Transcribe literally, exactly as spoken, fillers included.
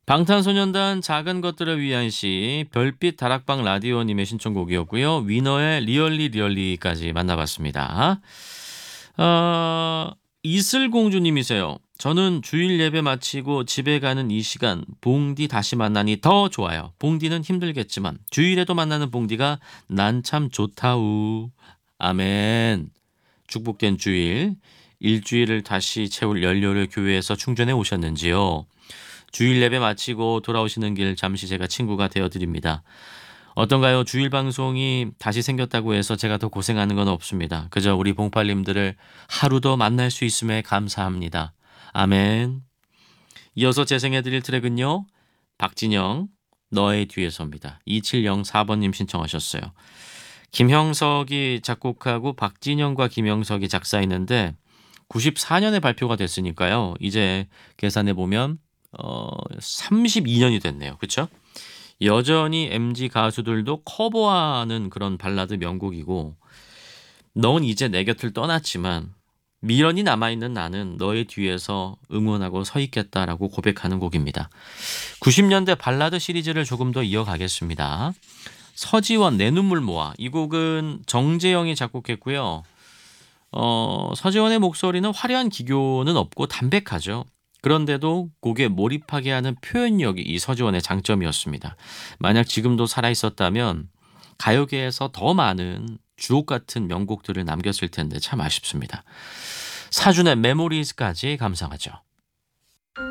방탄소년단 작은 것들을 위한 시 별빛 다락방 라디오님의 신청곡이었고요. 위너의 리얼리 리얼리까지 만나봤습니다. 어, 이슬공주님이세요. 저는 주일 예배 마치고 집에 가는 이 시간 봉디 다시 만나니 더 좋아요. 봉디는 힘들겠지만 주일에도 만나는 봉디가 난 참 좋다우. 아멘. 축복된 주일, 일주일을 다시 채울 연료를 교회에서 충전해 오셨는지요? 주일 예배 마치고 돌아오시는 길 잠시 제가 친구가 되어드립니다. 어떤가요? 주일 방송이 다시 생겼다고 해서 제가 더 고생하는 건 없습니다. 그저 우리 봉팔님들을 하루 더 만날 수 있음에 감사합니다. 아멘. 이어서 재생해드릴 트랙은요. 박진영, 너의 뒤에서입니다. 이칠영사 번님 신청하셨어요. 김형석이 작곡하고 박진영과 김형석이 작사했는데 구십사 년에 발표가 됐으니까요. 이제 계산해보면 어, 삼십이 년이 됐네요. 그렇죠? 여전히 엠지 가수들도 커버하는 그런 발라드 명곡이고 넌 이제 내 곁을 떠났지만 미련이 남아있는 나는 너의 뒤에서 응원하고 서 있겠다라고 고백하는 곡입니다. 구십 년대 발라드 시리즈를 조금 더 이어가겠습니다. 서지원 내 눈물 모아 이 곡은 정재영이 작곡했고요. 어, 서지원의 목소리는 화려한 기교는 없고 담백하죠. 그런데도 곡에 몰입하게 하는 표현력이 이 서지원의 장점이었습니다. 만약 지금도 살아있었다면 가요계에서 더 많은 주옥 같은 명곡들을 남겼을 텐데 참 아쉽습니다. 사준의 메모리즈까지 감상하죠.